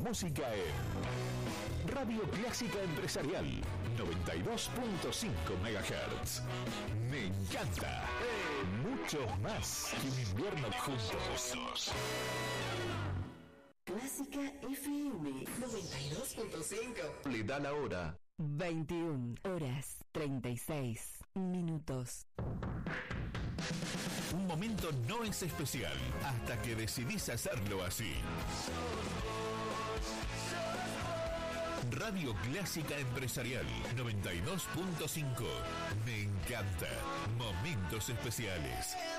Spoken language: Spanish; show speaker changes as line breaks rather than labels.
música en Radio Clásica Empresarial 92.5 MHz. Me encanta. Mucho más que un invierno juntos.
Clásica FM 92.5.
Le da la hora.
21 horas 36 minutos.
Un momento no es especial hasta que decidís hacerlo así. Radio Clásica Empresarial 92.5. Me encanta. Momentos especiales.